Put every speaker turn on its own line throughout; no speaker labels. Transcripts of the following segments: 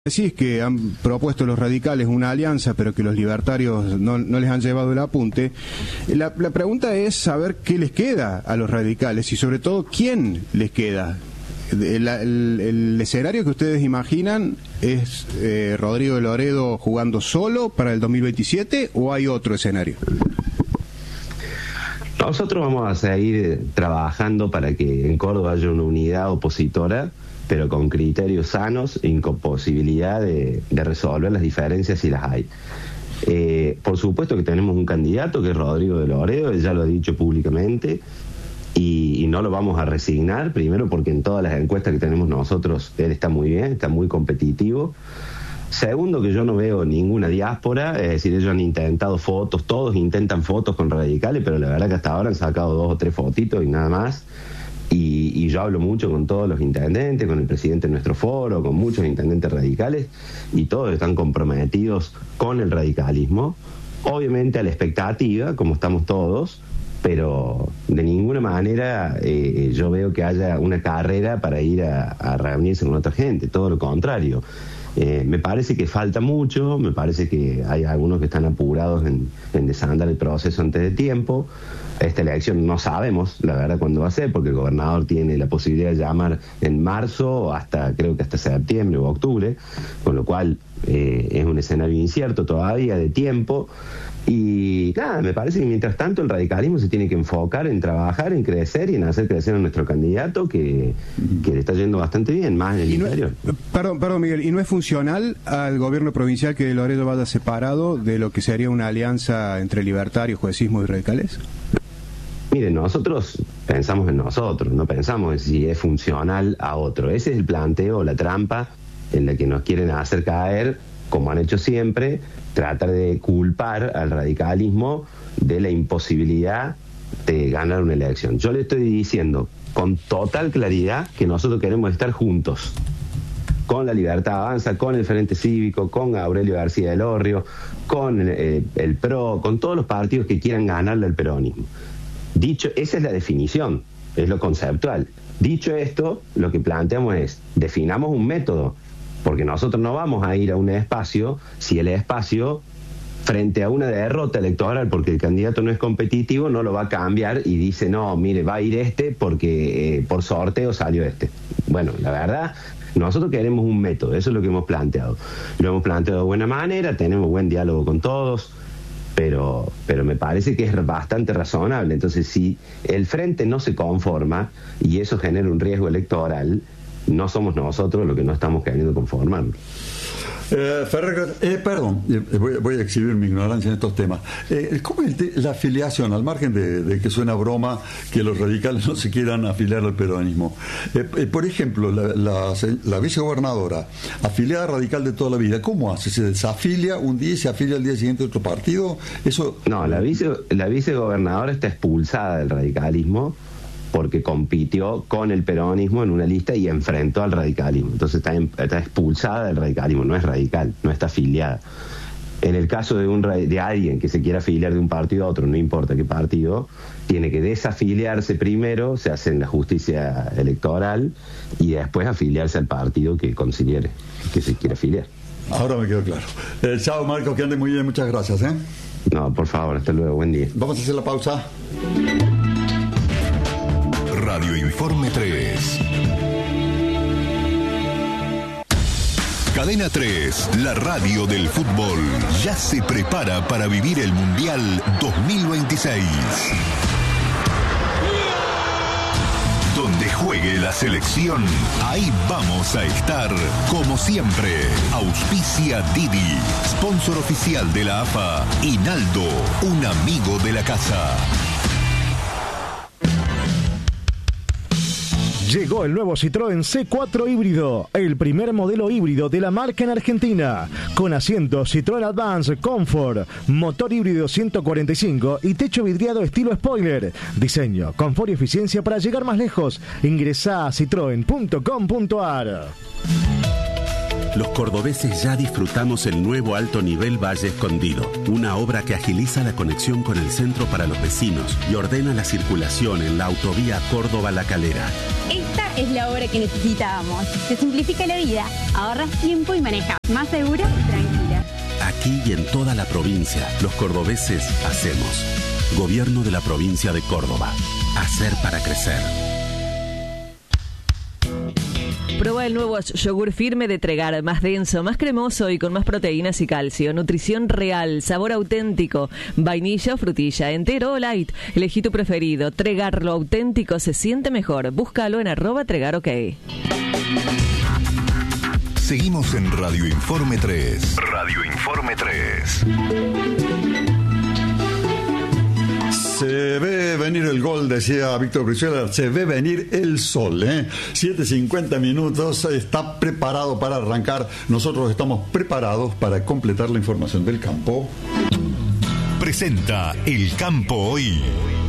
Decís que han propuesto los radicales una alianza, pero que los libertarios no les han llevado el apunte. La pregunta es saber qué les queda a los radicales y sobre todo quién les queda. El escenario que ustedes imaginan es Rodrigo de Loredo jugando solo para el 2027 o hay otro escenario.
Nosotros vamos a seguir trabajando para que en Córdoba haya una unidad opositora, pero con criterios sanos y con posibilidad de resolver las diferencias si las hay. Por supuesto que tenemos un candidato que es Rodrigo de Loredo, él ya lo ha dicho públicamente, y no lo vamos a resignar, primero porque en todas las encuestas que tenemos nosotros él está muy bien, está muy competitivo. Segundo, que yo no veo ninguna diáspora, es decir, ellos han intentado fotos, todos intentan fotos con radicales, pero la verdad que hasta ahora han sacado 2 o 3 fotitos y nada más. Y yo hablo mucho con todos los intendentes, con el presidente de nuestro foro, con muchos intendentes radicales, y todos están comprometidos con el radicalismo, obviamente a la expectativa, como estamos todos, pero de ninguna manera yo veo que haya una carrera para ir a reunirse con otra gente, todo lo contrario. Me parece que falta mucho, me parece que hay algunos que están apurados en desandar el proceso antes de tiempo. Esta elección no sabemos, la verdad, cuándo va a ser, porque el gobernador tiene la posibilidad de llamar en marzo, creo que hasta septiembre o octubre, con lo cual es un escenario incierto todavía de tiempo. Y nada, me parece que mientras tanto el radicalismo se tiene que enfocar en trabajar, en crecer y en hacer crecer a nuestro candidato que le está yendo bastante bien, más en el interior.
Perdón, Miguel, ¿y no es funcional al gobierno provincial que Loredo vaya separado de lo que sería una alianza entre libertarios, juecismo y radicales?
Miren, nosotros pensamos en nosotros, no pensamos en si es funcional a otro. Ese es el planteo, la trampa en la que nos quieren hacer caer, como han hecho siempre, tratar de culpar al radicalismo de la imposibilidad de ganar una elección. Yo le estoy diciendo con total claridad que nosotros queremos estar juntos, con la Libertad Avanza, con el Frente Cívico, con Aurelio García del Orrio, con el PRO, con todos los partidos que quieran ganarle al peronismo. Dicho, esa es la definición, es lo conceptual. Dicho esto, lo que planteamos es, definamos un método, porque nosotros no vamos a ir a un espacio si el espacio, frente a una derrota electoral, porque el candidato no es competitivo, no lo va a cambiar y dice, no, mire, va a ir este porque por sorteo salió este. Bueno, la verdad, nosotros queremos un método, eso es lo que hemos planteado. Lo hemos planteado de buena manera, tenemos buen diálogo con todos, pero me parece que es bastante razonable. Entonces, si el frente no se conforma y eso genera un riesgo electoral, no somos nosotros los que no estamos queriendo conformarnos.
Ferrer, perdón, voy a exhibir mi ignorancia en estos temas. ¿Cómo es la afiliación, al margen de que suena broma que los radicales no se quieran afiliar al peronismo? Por ejemplo, la vicegobernadora, afiliada radical de toda la vida, ¿cómo hace? ¿Se desafilia un día y se afilia al día siguiente a otro partido? Eso... No,
la vicegobernadora está expulsada del radicalismo porque compitió con el peronismo en una lista y enfrentó al radicalismo. Entonces está expulsada del radicalismo, no es radical, no está afiliada. En el caso de alguien que se quiera afiliar de un partido a otro, no importa qué partido, tiene que desafiliarse primero, se hace en la justicia electoral, y después afiliarse al partido que considere que se quiere afiliar.
Ahora me quedó claro. Chao, Marcos, que ande muy bien, muchas gracias.
No, por favor, hasta luego, buen día.
Vamos a hacer la pausa.
Radio Informe 3. Cadena 3, la radio del fútbol, ya se prepara para vivir el Mundial 2026. Donde juegue la selección, ahí vamos a estar, como siempre. Auspicia Didi, sponsor oficial de la AFA, y Naldo, un amigo de la casa.
Llegó el nuevo Citroën C4 híbrido, el primer modelo híbrido de la marca en Argentina, con asientos Citroën Advance Comfort, motor híbrido 145 y techo vidriado estilo spoiler. Diseño, confort y eficiencia para llegar más lejos. Ingresá a citroen.com.ar.
Los cordobeses ya disfrutamos el nuevo alto nivel Valle Escondido, una obra que agiliza la conexión con el centro para los vecinos y ordena la circulación en la autovía Córdoba-La Calera.
Está es la obra que necesitábamos. Te simplifica la vida, ahorras tiempo y manejas más segura y tranquila.
Aquí y en toda la provincia, los cordobeses hacemos. Gobierno de la provincia de Córdoba. Hacer para crecer.
Prueba el nuevo yogur firme de Tregar, más denso, más cremoso y con más proteínas y calcio. Nutrición real, sabor auténtico, vainilla o frutilla, entero o light. Elegí tu preferido. Tregar, lo auténtico se siente mejor. Búscalo en @TregarOK.
Seguimos en Radio Informe 3. Radio Informe 3.
Se ve venir el gol, decía Víctor Brizuela, se ve venir el sol, 7:50 minutos, está preparado para arrancar. Nosotros estamos preparados para completar la información del campo.
Presenta El Campo Hoy.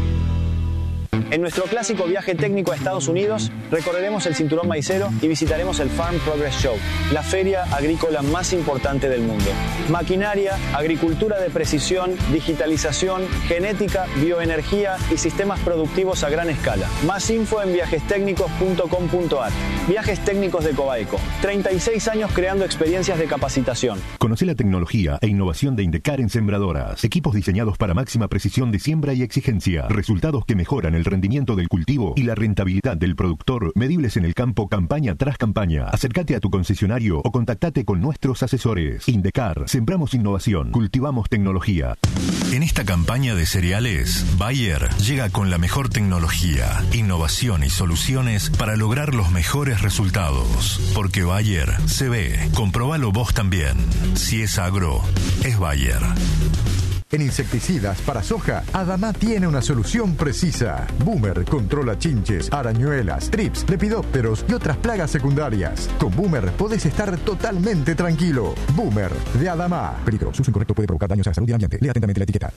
En nuestro clásico viaje técnico a Estados Unidos, recorreremos el cinturón maicero y visitaremos el Farm Progress Show, la feria agrícola más importante del mundo. Maquinaria, agricultura de precisión, digitalización, genética, bioenergía y sistemas productivos a gran escala. Más info en viajestecnicos.com.ar. Viajes Técnicos de Cobaeco. 36 años creando experiencias de capacitación.
Conoce la tecnología e innovación de Indecar en sembradoras. Equipos diseñados para máxima precisión de siembra y exigencia. Resultados que mejoran el rendimiento del cultivo y la rentabilidad del productor, medibles en el campo campaña tras campaña. Acércate a tu concesionario o contactate con nuestros asesores. Indecar, sembramos innovación, cultivamos tecnología.
En esta campaña de cereales, Bayer llega con la mejor tecnología, innovación y soluciones para lograr los mejores resultados. Porque Bayer se ve, comprobalo vos también. Si es agro, es Bayer.
En insecticidas para soja, Adama tiene una solución precisa. Boomer controla chinches, arañuelas, trips, lepidópteros y otras plagas secundarias. Con Boomer podés estar totalmente tranquilo. Boomer de Adama. Peligro, su uso incorrecto puede provocar daños a la salud y al ambiente. Lea atentamente la etiqueta.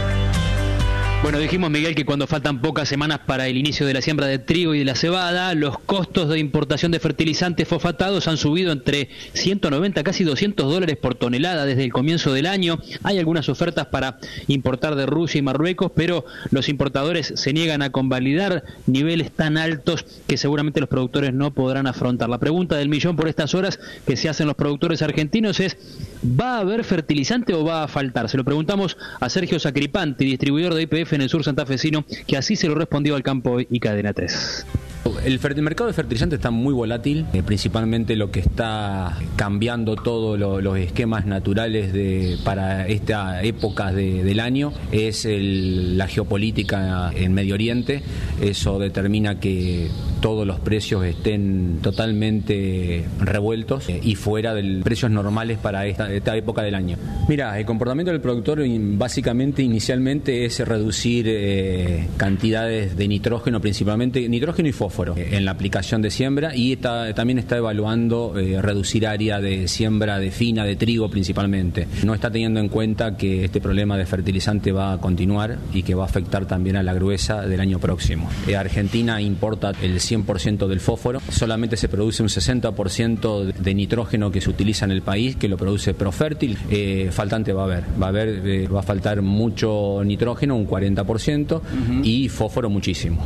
Bueno, dijimos, Miguel, que cuando faltan pocas semanas para el inicio de la siembra de trigo y de la cebada, los costos de importación de fertilizantes fosfatados han subido entre 190 casi $200 por tonelada desde el comienzo del año. Hay algunas ofertas para importar de Rusia y Marruecos, pero los importadores se niegan a convalidar niveles tan altos que seguramente los productores no podrán afrontar. La pregunta del millón por estas horas que se hacen los productores argentinos es: ¿va a haber fertilizante o va a faltar? Se lo preguntamos a Sergio Sacripanti, distribuidor de IPF en el sur santafesino, que así se lo respondió al Campo y Cadena 3.
El mercado de fertilizantes está muy volátil, principalmente lo que está cambiando todos los esquemas naturales para esta época del año es la geopolítica en Medio Oriente. Eso determina que todos los precios estén totalmente revueltos y fuera de precios normales para esta época del año. Mira, el comportamiento del productor básicamente inicialmente es reducir cantidades de nitrógeno, principalmente nitrógeno y fósforo en la aplicación de siembra, y también está evaluando reducir área de siembra de fina, de trigo principalmente. No está teniendo en cuenta que este problema de fertilizante va a continuar y que va a afectar también a la gruesa del año próximo. Argentina importa el 100% del fósforo, solamente se produce un 60% de nitrógeno que se utiliza en el país, que lo produce Profértil. Faltante va a faltar mucho nitrógeno, un 40%, y fósforo muchísimo.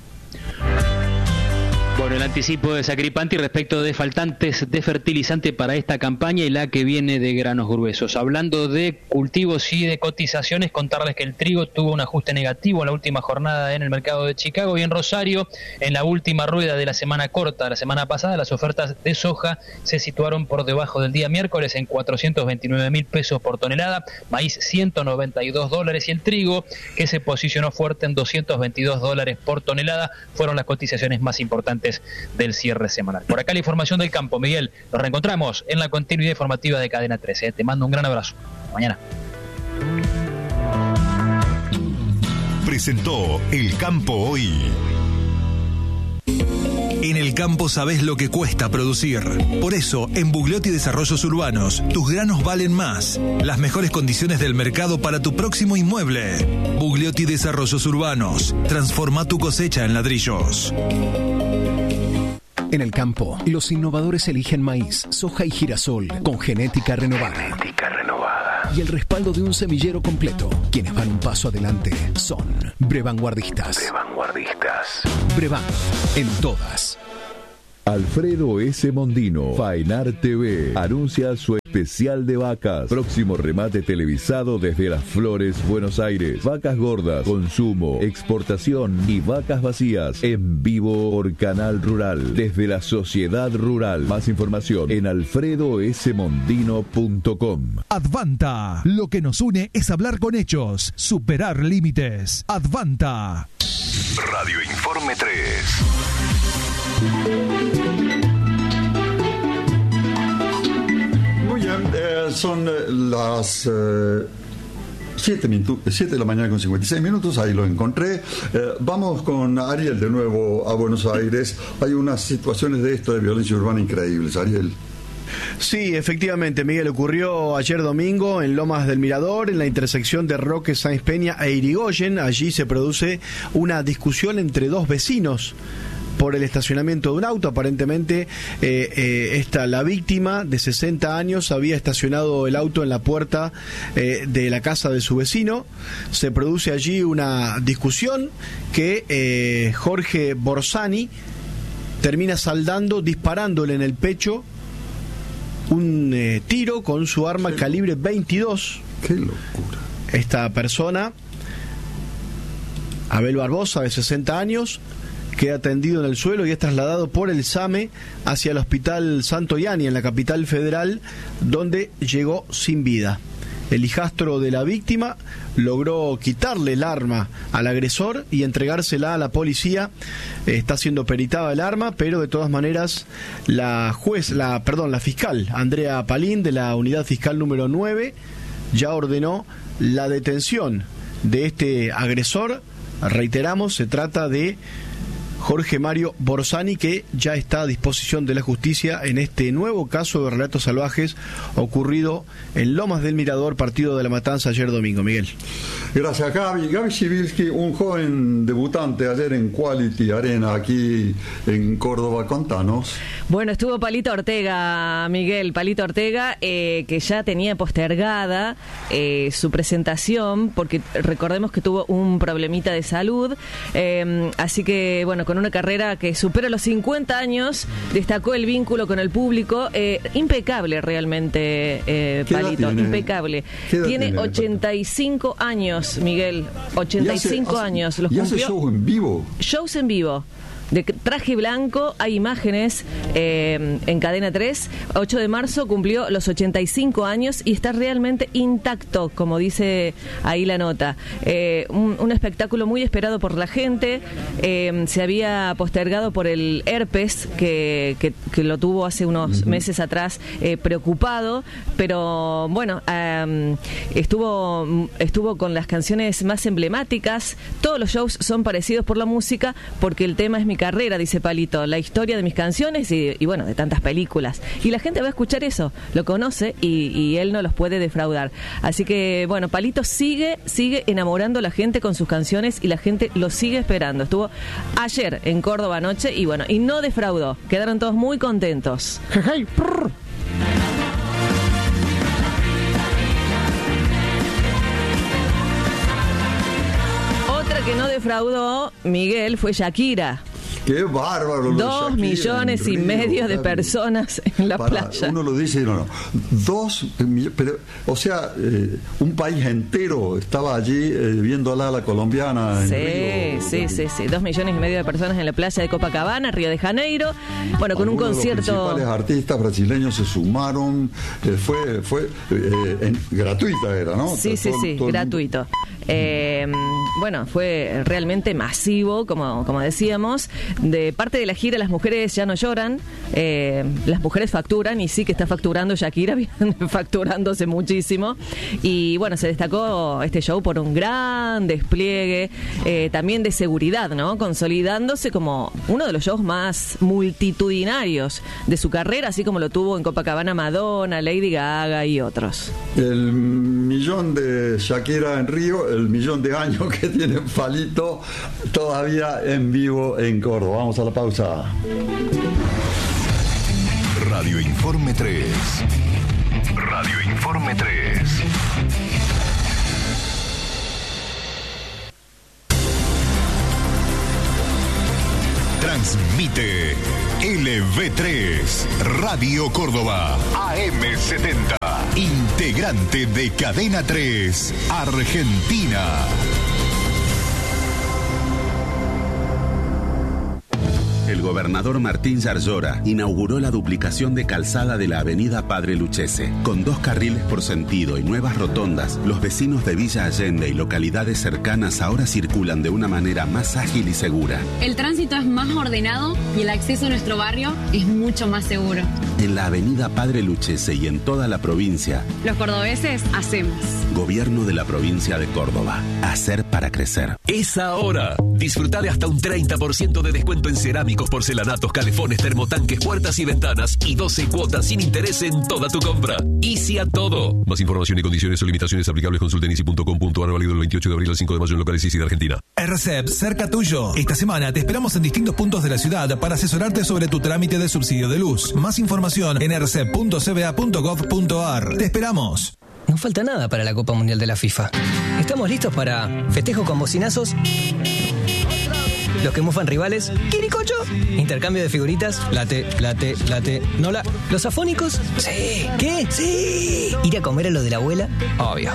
Bueno, el anticipo de Sacripanti respecto de faltantes de fertilizante para esta campaña y la que viene de granos gruesos. Hablando de cultivos y de cotizaciones, contarles que el trigo tuvo un ajuste negativo en la última jornada en el mercado de Chicago, y en Rosario, en la última rueda de la semana corta, la semana pasada, las ofertas de soja se situaron por debajo del día miércoles en 429.000 pesos por tonelada, maíz $192 y el trigo, que se posicionó fuerte en $222 por tonelada, fueron las cotizaciones más importantes del cierre semanal. Por acá la información del campo. Miguel, nos reencontramos en la continuidad informativa de Cadena 13. Te mando un gran abrazo. Hasta mañana.
Presentó El Campo Hoy. En el campo sabés lo que cuesta producir. Por eso, en Bugliotti Desarrollos Urbanos, tus granos valen más. Las mejores condiciones del mercado para tu próximo inmueble. Bugliotti Desarrollos Urbanos. Transforma tu cosecha en ladrillos.
En el campo, los innovadores eligen maíz, soja y girasol con genética renovada. Y el respaldo de un semillero completo. Quienes van un paso adelante son Brevanguardistas. Brevan, en todas.
Alfredo S. Mondino, Faenar TV, anuncia su especial de vacas. Próximo remate televisado desde Las Flores, Buenos Aires. Vacas gordas, consumo, exportación y vacas vacías en vivo por Canal Rural, desde la Sociedad Rural. Más información en alfredosmondino.com.
Advanta. Lo que nos une es hablar con hechos, superar límites. Advanta.
Radio Informe 3.
Muy bien, son las 7 de la mañana con 56 minutos, ahí lo encontré. Vamos con Ariel de nuevo a Buenos Aires. Hay unas situaciones de violencia urbana increíbles, Ariel.
Sí, efectivamente, Miguel, ocurrió ayer domingo en Lomas del Mirador, en la intersección de Roque Sáenz Peña e Irigoyen. Allí se produce una discusión entre dos vecinos por el estacionamiento de un auto. Aparentemente la víctima de 60 años había estacionado el auto en la puerta de la casa de su vecino. Se produce allí una discusión que Jorge Borsani termina saldando disparándole en el pecho un tiro con su arma calibre 22.
¡Qué locura!
Esta persona, Abel Barbosa, de 60 años, queda tendido en el suelo y es trasladado por el SAME hacia el Hospital Santo Yani, en la capital federal, donde llegó sin vida. El hijastro de la víctima logró quitarle el arma al agresor y entregársela a la policía. Está siendo peritada el arma, pero de todas maneras la fiscal Andrea Palín, de la unidad fiscal número 9, ya ordenó la detención de este agresor. Reiteramos, se trata de Jorge Mario Borsani, que ya está a disposición de la justicia en este nuevo caso de relatos salvajes ocurrido en Lomas del Mirador, partido de La Matanza, ayer domingo. Miguel.
Gracias, Gaby. Gaby Sibilski, un joven debutante ayer en Quality Arena, aquí en Córdoba. Contanos.
Bueno, estuvo Palito Ortega, Miguel, Palito Ortega, que ya tenía postergada su presentación, porque recordemos que tuvo un problemita de salud, así que, bueno, con una carrera que supera los 50 años, destacó el vínculo con el público, impecable realmente, Palito, impecable. Tiene 85 años, Miguel, 85 años. Los
cumplió. ¿Y hace shows en vivo?
Shows en vivo. De traje blanco, hay imágenes en Cadena 3. 8 de marzo cumplió los 85 años y está realmente intacto, como dice ahí la nota. Un espectáculo muy esperado por la gente. Se había postergado por el herpes, que lo tuvo hace unos meses atrás, preocupado, pero bueno, estuvo con las canciones más emblemáticas. Todos los shows son parecidos por la música, porque el tema es mi carrera, dice Palito, la historia de mis canciones y bueno, de tantas películas. Y la gente va a escuchar eso, lo conoce y él no los puede defraudar. Así que, bueno, Palito sigue enamorando a la gente con sus canciones y la gente lo sigue esperando. Estuvo ayer en Córdoba anoche y bueno, y no defraudó. Quedaron todos muy contentos. Otra que no defraudó, Miguel, fue Shakira.
¡Qué bárbaro!
2,5 millones de personas en la playa.
Uno lo dice y no. 2 millones, pero, o sea, un país entero estaba allí viéndola a la colombiana.
Sí. 2,5 millones de personas en la playa de Copacabana, Río de Janeiro. Bueno, con un concierto.
Los principales artistas brasileños se sumaron. Fue gratuita, era, ¿no?
Sí, gratuito. Bueno, fue realmente masivo, como decíamos. De parte de la gira, Las Mujeres Ya No Lloran, las mujeres facturan, y sí que está facturando Shakira, viene facturándose muchísimo. Y bueno, se destacó este show por un gran despliegue, también de seguridad, ¿no? Consolidándose como uno de los shows más multitudinarios de su carrera, así como lo tuvo en Copacabana Madonna, Lady Gaga y otros.
El millón de Shakira en Río, el millón de años que tiene Palito todavía en vivo en Córdoba. Vamos a la pausa.
Radio Informe 3. Radio Informe 3. Transmite LV3, Radio Córdoba, AM70, integrante de Cadena 3, Argentina.
El gobernador Martín Yarlora inauguró la duplicación de calzada de la avenida Padre Lucchese. Con 2 carriles por sentido y nuevas rotondas, los vecinos de Villa Allende y localidades cercanas ahora circulan de una manera más ágil y segura.
El tránsito es más ordenado y el acceso a nuestro barrio es mucho más seguro.
En la avenida Padre Lucchese y en toda la provincia,
Los cordobeses hacemos.
Gobierno de la provincia de Córdoba. Hacer para crecer.
Es ahora. Disfruta de hasta un 30% de descuento en cerámicos, porcelanatos, calefones, termotanques, puertas y ventanas y 12 cuotas sin interés en toda tu compra. Easy a todo.
Más información y condiciones o limitaciones aplicables consulta en easy.com.ar, válido del 28 de abril al 5 de mayo en locales Easy de Argentina.
RCEP, cerca tuyo. Esta semana te esperamos en distintos puntos de la ciudad para asesorarte sobre tu trámite de subsidio de luz. Más información en rcep.cba.gov.ar. Te esperamos.
No falta nada para la Copa Mundial de la FIFA. Estamos listos para festejo con bocinazos, los que mufan rivales, ¡quiricocho! Intercambio de figuritas, late, nola. ¿Los afónicos? Sí. ¿Qué? Sí. ¿Ir a comer a lo de la abuela? Obvio.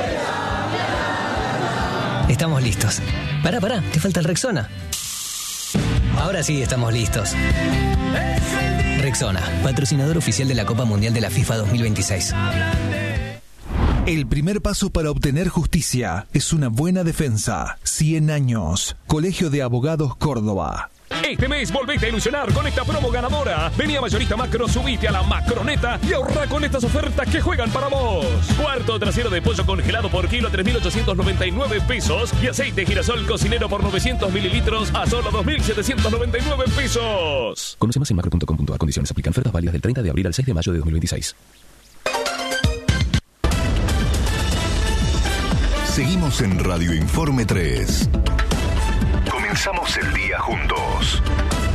Estamos listos. Pará, te falta el Rexona. Ahora sí estamos listos. Rexona, patrocinador oficial de la Copa Mundial de la FIFA 2026.
El primer paso para obtener justicia es una buena defensa. 100 años. Colegio de Abogados Córdoba.
Este mes volvete a ilusionar con esta promo ganadora. Vení a Mayorista Macro, subite a la Macroneta y ahorra con estas ofertas que juegan para vos. Cuarto trasero de pollo congelado por kilo a 3.899 pesos y aceite girasol cocinero por 900 mililitros a solo 2.799 pesos.
Conoce más en macro.com.ar. Condiciones aplican. Ofertas válidas del 30 de abril al 6 de mayo de 2026.
Seguimos en Radio Informe 3. Comenzamos el día juntos.